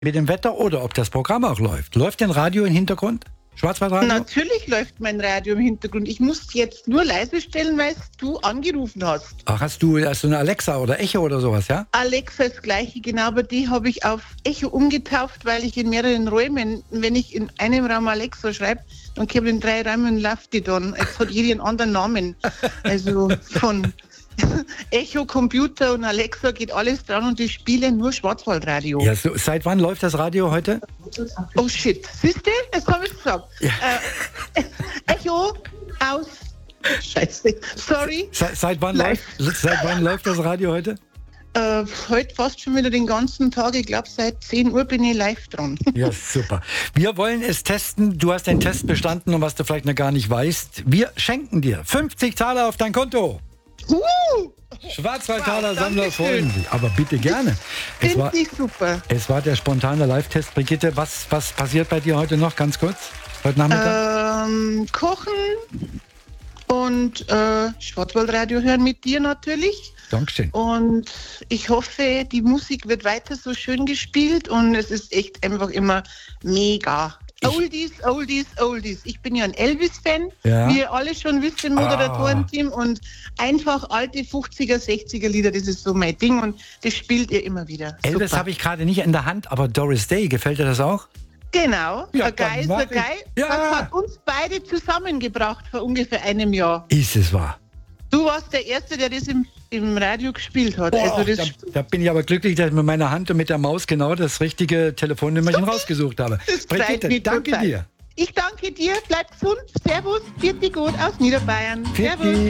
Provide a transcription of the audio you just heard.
mit dem Wetter oder ob das Programm auch läuft. Läuft denn Radio im Hintergrund? Schwarzwaldradio? Natürlich läuft mein Radio im Hintergrund. Ich muss jetzt nur leise stellen, weil du angerufen hast. Ach, hast du eine Alexa oder Echo oder sowas, ja? Alexa ist das gleiche, genau, aber die habe ich auf Echo umgetauft, weil ich in mehreren Räumen, wenn ich in einem Raum Alexa schreibe, dann kommt in 3 Räumen läuft die dann. Jetzt hat jeder einen anderen Namen. Also von Echo, Computer und Alexa geht alles dran und die spielen nur Schwarzwaldradio. Ja, so, seit wann läuft das Radio heute? Oh shit, siehst du? Das habe ich gesagt. Ja. Echo aus. Scheiße, sorry. Seit wann läuft das Radio heute? Heute fast schon wieder den ganzen Tag. Ich glaube, seit 10 Uhr bin ich live dran. Ja, super. Wir wollen es testen. Du hast den Test bestanden und was du vielleicht noch gar nicht weißt. Wir schenken dir 50 Taler auf dein Konto. Schwarzwaldtaler Sammler freuen sich. Aber bitte gerne. Finde ich super. Es war der spontane Live-Test. Brigitte, was passiert bei dir heute noch? Ganz kurz. Heute Nachmittag? Kochen und Schwarzwaldradio hören mit dir natürlich. Dankeschön. Und ich hoffe, die Musik wird weiter so schön gespielt und es ist echt einfach immer mega. Oldies, Oldies, Oldies. Ich bin ja ein Elvis-Fan, Ja. wie ihr alle schon wisst im Moderatorenteam und einfach alte 50er, 60er Lieder, das ist so mein Ding und das spielt ihr immer wieder. Elvis habe ich gerade nicht in der Hand, aber Doris Day, gefällt dir das auch? Genau, Ja, ein Guy ist dann ein mach ich. Guy. Ja. Das hat uns beide zusammengebracht vor ungefähr einem Jahr. Ist es wahr? Du warst der Erste, der das im Radio gespielt hat. Boah, Also das, da bin ich aber glücklich, dass ich mit meiner Hand und mit der Maus genau das richtige Telefonnummerchen rausgesucht habe. das Brigitte, freut mich danke total. dir. Ich danke dir, bleib gesund, servus, vierte gut aus Niederbayern. Vierte. Servus.